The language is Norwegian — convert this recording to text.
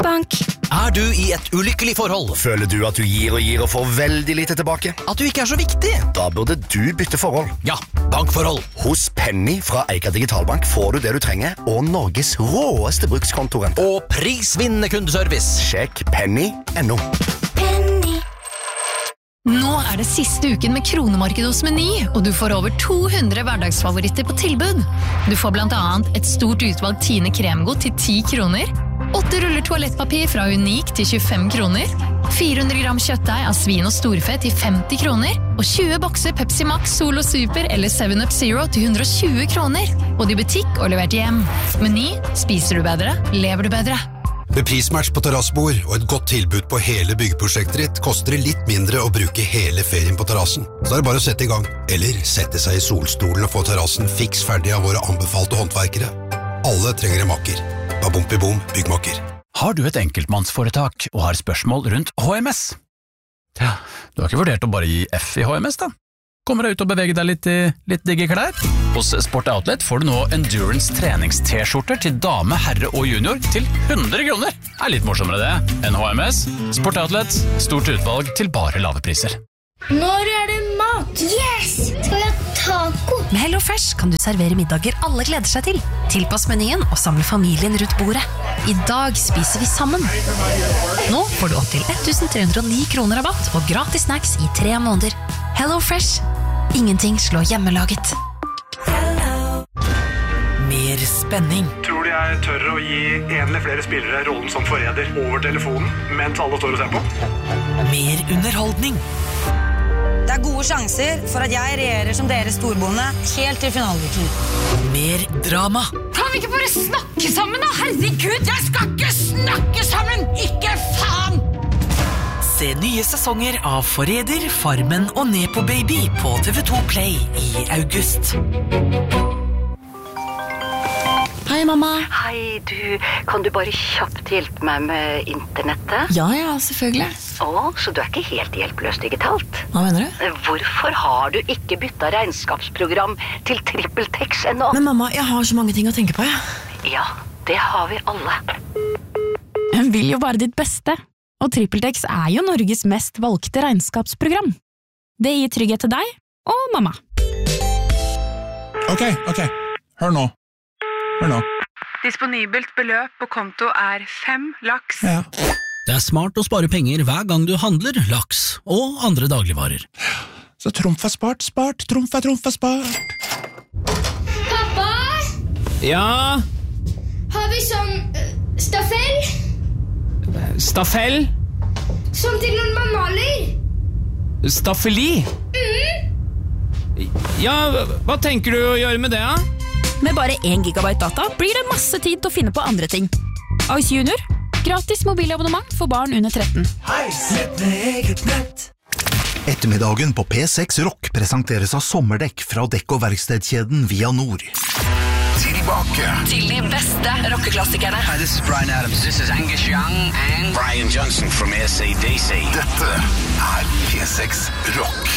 Bank. Du I et ulykkelig forhold? Føler du at du gir og får veldig lite tilbake? At du ikke så viktig? Da burde du bytte forhold. Ja, bankforhold. Hos Penny fra Eika Digitalbank får du det du trenger, og Norges råeste brukskontoren. Og prisvinnende kundeservice. Sjekk penny.no. Nå det siste uken med kronemarked hos Meny, og du får over 200 hverdagsfavoritter på tilbud. Du får blant annet et stort utvalg Tine kremgodt til 10 kroner, 8 ruller toalettpapir fra Unik til 25 kroner, 400 gram kjøttdeig av svin og storfe til 50 kroner, og 20 bokser Pepsi Max, Solo Super eller 7up Zero til 120 kroner. Både I butikk og levert hjem. Meny, spiser du bedre, lever du bedre. Med prismatch på terrassebord og et godt tilbud på hele byggeprosjektet ditt koster det litt mindre å bruke hele ferien på terrassen. Så det bare å sette I gang, eller sette seg I solstolen og få terrassen fiks ferdig av våre anbefalte håndverkere. Alle trenger en makker. Babumpi-bom, byggmakker. Har du et enkeltmannsforetak og har spørsmål rundt HMS? Ja, du har ikke vurdert å bare gi F I HMS da? Kommer deg ut og bevege deg litt I litt digge klær? Hos Sport Outlet får du nå Endurance trenings-t-skjorter til dame, herre og junior til 100 kroner. Litt morsommere det enn HMS. Sport Outlet, stort utvalg til bare lave priser. Når det mat? Yes! Skal vi ha taco? Med HelloFresh kan du servere middager alle gleder seg til. Tilpass menyen og samle familien rundt bordet. I dag spiser vi sammen. Nå får du opp til 1309 kroner rabatt og gratis snacks I 3 måneder. HelloFresh. Ingenting slår hjemmelaget. Mer spenning. Tror du jeg tør å gi en eller flere spillere rollen som forræder over telefonen mens alle står og ser på? Mer underholdning. Det gode sjanser for at jeg regjerer som deres storbonde helt til finaleviken. Mer drama. Kan vi ikke bare snakke sammen da? Herregud, jeg skal ikke snakke sammen! Ikke faen! Se nye sesonger av Forræder, Farmen og Nepo Baby på TV2 Play I august. Hei, mamma. Hei, kan du bare kjapt hjelpe meg med internettet? Ja, selvfølgelig. Så du ikke helt hjelpeløs digitalt? Hva mener du? Hvorfor har du ikke byttet regnskapsprogram til TrippelTex ennå? Men mamma, jeg har så mange ting å tenke på, Ja, det har vi alle. Jeg vil jo bare ditt beste. Og TrippelTex jo Norges mest valgte regnskapsprogram. Det gir trygghet til deg og mamma. Ok, hør nå. Disponibelt beløp på konto 5 laks. Ja. Det smart å spare penger hver gang du handler laks og andre dagligvarer. Så trumf spart, trumf spart. Pappa? Ja? Har vi sånn staffell? Staffell? Sånn til når man maler? Staffeli? Ja, hva tenker du å gjøre med det, da? Med bare 1 gigabyte data blir det masse tid til å finne på andre ting. Ice Junior, gratis mobilabonnement for barn under 13. Hei, sett med eget nett. Ettermiddagen på P6 Rock presenteres av sommerdekk fra dekk- og verkstedkjeden Via Nord. Tilbake til de beste rockeklassikerne. Hi, this is Bryan Adams. This is Angus Young and Brian Johnson from AC/DC. Dette P6 Rock.